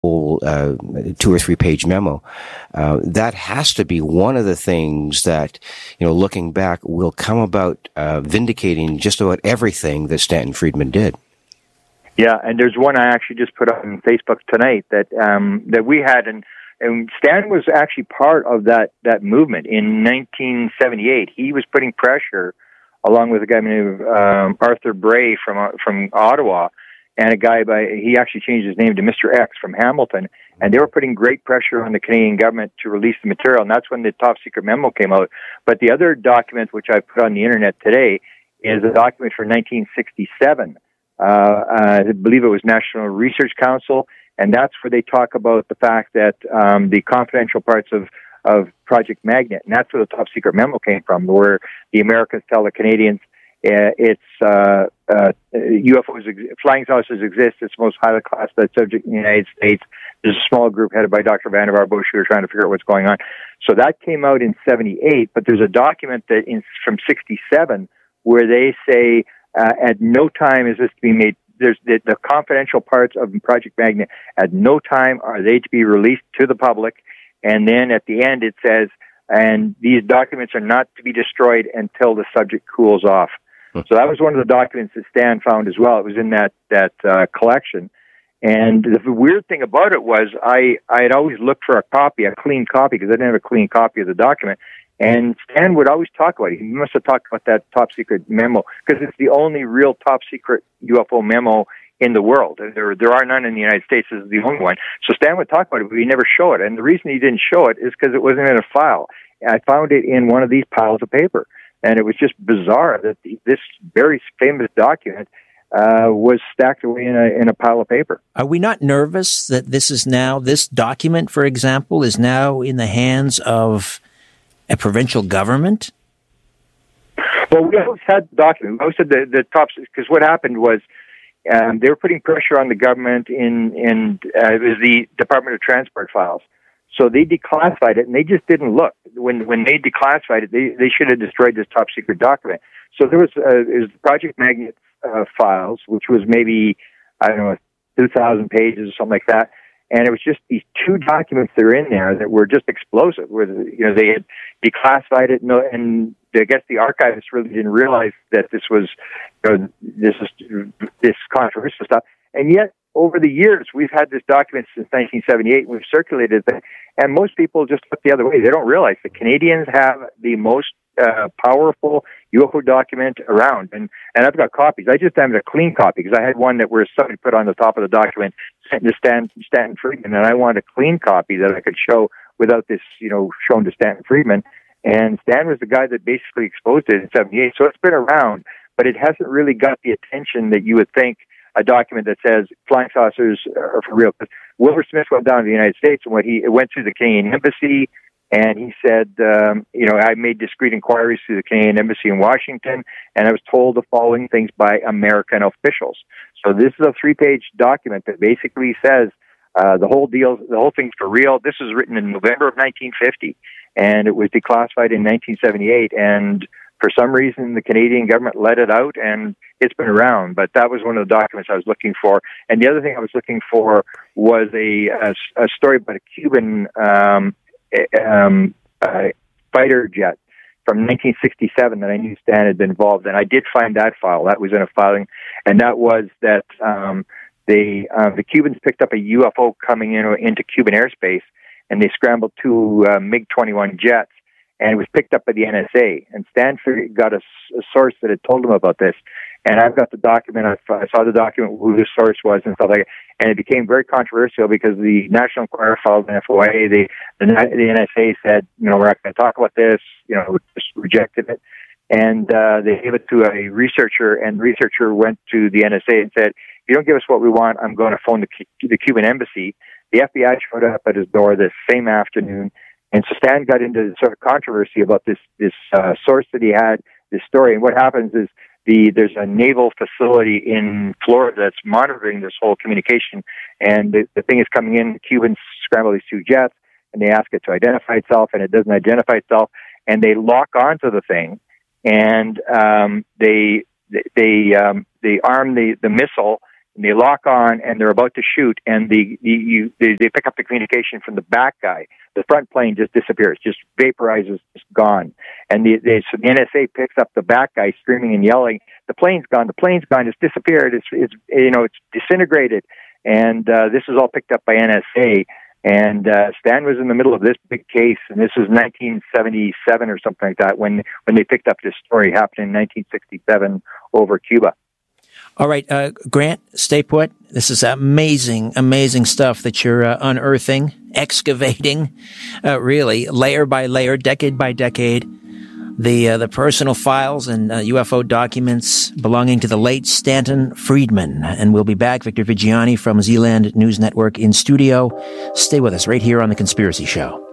whole 2 or 3 page memo. That has to be one of the things that, looking back, will come about vindicating just about everything that Stanton Friedman did. Yeah, and there's one I actually just put on Facebook tonight that we had, and Stan was actually part of that movement in 1978. He was putting pressure, along with a guy named Arthur Bray from Ottawa, and a guy he actually changed his name to Mr. X from Hamilton, and they were putting great pressure on the Canadian government to release the material, and that's when the top secret memo came out. But the other document, which I put on the internet today, is a document from 1967. I believe it was National Research Council, and that's where they talk about the fact that the confidential parts of Project Magnet, and that's where the top secret memo came from, where the Americans tell the Canadians it's UFOs, flying saucers exist. It's the most highly classified subject in the United States. There's a small group headed by Dr. Vannevar Bush who are trying to figure out what's going on. So that came out in 78, but there's a document from 67 where they say at no time is this to be made. There's the confidential parts of Project Magnet. At no time are they to be released to the public. And then at the end it says, and these documents are not to be destroyed until the subject cools off. So that was one of the documents that Stan found as well. It was in that collection. And the weird thing about it was I had always looked for a clean copy, because I didn't have a clean copy of the document. And Stan would always talk about it. He must have talked about that top secret memo, because it's the only real top secret UFO memo in the world. There are none in the United States. This is the only one. So Stan would talk about it, but he never show it. And the reason he didn't show it is because it wasn't in a file. I found it in one of these piles of paper. And it was just bizarre that this very famous document was stacked away in a pile of paper. Are we not nervous that this document, for example, is now in the hands of a provincial government? Well, we always had the document. We always had the top, because what happened was they were putting pressure on the government it was the Department of Transport files. So they declassified it, and they just didn't look. When they declassified it, they should have destroyed this top secret document. So there was Project Magnet files, which was maybe, 2,000 pages or something like that. And it was just these 2 documents that are in there that were just explosive, where they had declassified it, and I guess the archivists really didn't realize that this was this controversial stuff. And yet, over the years, we've had this document since 1978. We've circulated it, and most people just look the other way. They don't realize the Canadians have the most powerful UFO document around, and I've got copies. I just have a clean copy, because I had one where somebody put on the top of the document sent to Stanton Friedman, and I wanted a clean copy that I could show without this, shown to Stanton Friedman. And Stan was the guy that basically exposed it in 78. So it's been around, but it hasn't really got the attention that you would think a document that says flying saucers are for real. Wilbur Smith went down to the United States, and it went through the Canadian Embassy, and he said, I made discreet inquiries through the Canadian Embassy in Washington, and I was told the following things by American officials. So this is a 3-page document that basically says the whole thing's for real. This was written in November of 1950, and it was declassified in 1978, and for some reason, the Canadian government let it out, and it's been around. But that was one of the documents I was looking for. And the other thing I was looking for was a story about a Cuban fighter jet from 1967 that I knew Stan had been involved in. I did find that file. That was in a filing, and that was that the Cubans picked up a UFO coming into Cuban airspace, and they scrambled 2 MiG-21 jets. And it was picked up by the NSA. And Stanford got a source that had told him about this. And I've got the document. I saw the document, who the source was and stuff like that. And it became very controversial because the National Enquirer filed an FOIA. The NSA said, we're not going to talk about this. Just rejected it. And they gave it to a researcher, and the researcher went to the NSA and said, if you don't give us what we want, I'm going to phone the Cuban embassy. The FBI showed up at his door this same afternoon. And so Stan got into sort of controversy about this source that he had, this story. And what happens is there's a naval facility in Florida that's monitoring this whole communication. And the thing is coming in, the Cubans scramble these 2 jets, and they ask it to identify itself, and it doesn't identify itself. And they lock onto the thing, and they arm the missile, and they lock on, and they're about to shoot, and they pick up the communication from the back guy. The front plane just disappears, just vaporizes, just gone. And so the NSA picks up the back guy screaming and yelling, "The plane's gone! The plane's gone! It's disappeared! It's disintegrated!" And this was all picked up by NSA. And Stan was in the middle of this big case, and this was 1977 or something like that when they picked up this story. Happened in 1967 over Cuba. All right, Grant, stay put. This is amazing, amazing stuff that you're unearthing, excavating, really, layer by layer, decade by decade. The personal files and UFO documents belonging to the late Stanton Friedman. And we'll be back. Victor Viggiani from Zealand News Network in studio. Stay with us right here on The Conspiracy Show.